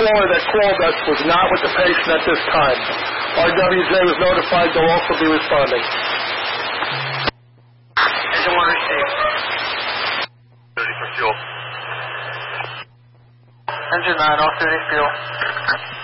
caller that called us was not with the patient at this time. RWJ was notified they'll also be responding. Engine 1 received. 30 for fuel. Engine 9 off duty, fuel.